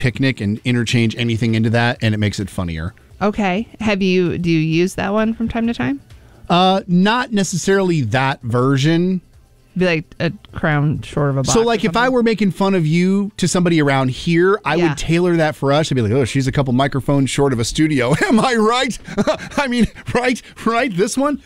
picnic and interchange anything into that, and it makes it funnier. Okay. Do you use that one from time to time? Not necessarily that version. Be like a crown short of a box. So, like, if I were making fun of you to somebody around here, I would tailor that for us. I'd be like, oh, she's a couple microphones short of a studio. Am I right? I mean, right? This one?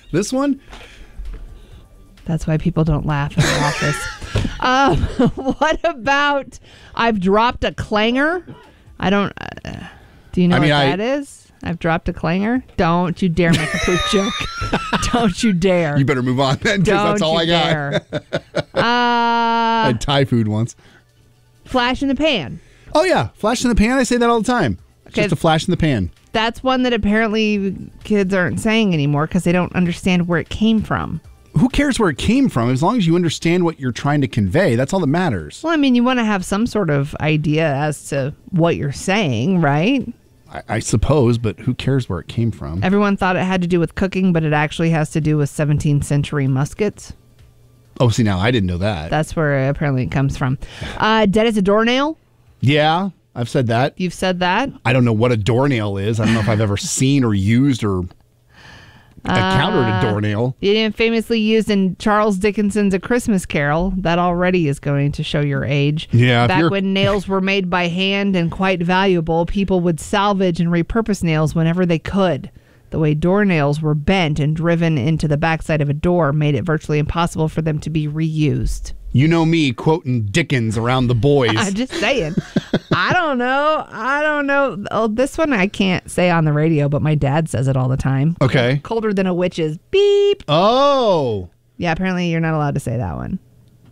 That's why people don't laugh in the office. What about I've dropped a clanger? I don't... do you know what that is? I've dropped a clanger. Don't you dare make a poop joke. Don't you dare. You better move on then, because that's all I got. I had Thai food once. Flash in the pan. Oh, yeah. Flash in the pan. I say that all the time. Okay. Just a flash in the pan. That's one that apparently kids aren't saying anymore because they don't understand where it came from. Who cares where it came from? As long as you understand what you're trying to convey, that's all that matters. Well, I mean, you want to have some sort of idea as to what you're saying, right? I suppose, but who cares where it came from? Everyone thought it had to do with cooking, but it actually has to do with 17th century muskets. Oh, see, now I didn't know that. That's where apparently it comes from. Dead as a doornail? Yeah, I've said that. You've said that? I don't know what a doornail is. I don't know if I've ever seen or used or encountered a doornail. Famously used in Charles Dickinson's A Christmas Carol. That already is going to show your age. Yeah. Back when nails were made by hand and quite valuable, people would salvage and repurpose nails whenever they could. The way doornails were bent and driven into the backside of a door made it virtually impossible for them to be reused. You know me quoting Dickens around the boys. I'm just saying. I don't know. Oh, this one I can't say on the radio, but my dad says it all the time. Okay. Colder than a witch's beep. Oh. Yeah, apparently you're not allowed to say that one.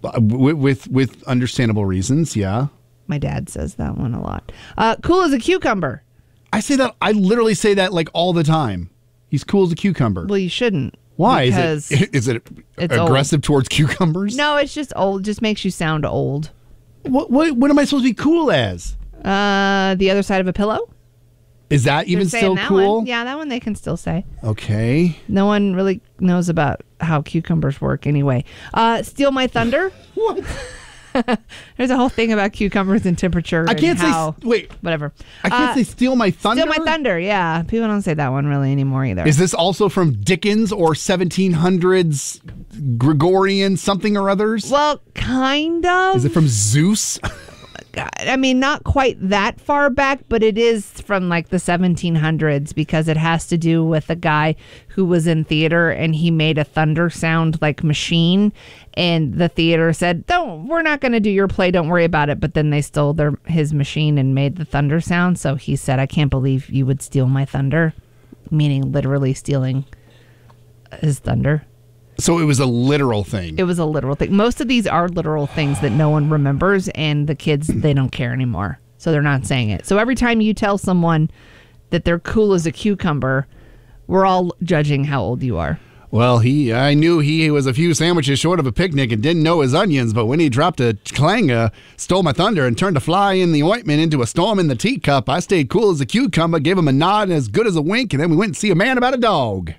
With understandable reasons, yeah. My dad says that one a lot. Cool as a cucumber. I say that. I literally say that like all the time. He's cool as a cucumber. Well, you shouldn't. Why? Because is it aggressive old. Towards cucumbers? No, it's just old. It just makes you sound old. What am I supposed to be cool as? The other side of a pillow. Is that even still cool? One. Yeah, that one they can still say. Okay. No one really knows about how cucumbers work anyway. Steal My Thunder. What? There's a whole thing about cucumbers and temperature. I can't say. Whatever. I can't say steal my thunder. Steal My Thunder. Yeah, people don't say that one really anymore either. Is this also from Dickens or 1700s Gregorian something or others? Well, kind of. Is it from Zeus? I mean, not quite that far back, but it is from like the 1700s because it has to do with a guy who was in theater and he made a thunder sound like machine. And the theater said, we're not going to do your play. Don't worry about it. But then they stole his machine and made the thunder sound. So he said, I can't believe you would steal my thunder, meaning literally stealing his thunder. So it was a literal thing. It was a literal thing. Most of these are literal things that no one remembers, and the kids, they don't care anymore. So they're not saying it. So every time you tell someone that they're cool as a cucumber, we're all judging how old you are. Well, I knew he was a few sandwiches short of a picnic and didn't know his onions, but when he dropped a clanger, stole my thunder, and turned a fly in the ointment into a storm in the teacup, I stayed cool as a cucumber, gave him a nod and as good as a wink, and then we went and see a man about a dog.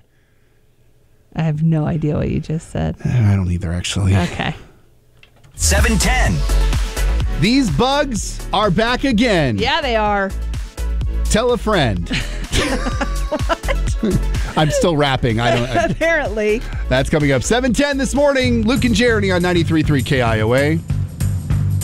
I have no idea what you just said. I don't either, actually. Okay. 710. These bugs are back again. Yeah, they are. Tell a friend. What? I'm still rapping. Apparently. That's coming up 7:10 this morning. Luke and Jeremy on 93.3 KIOA.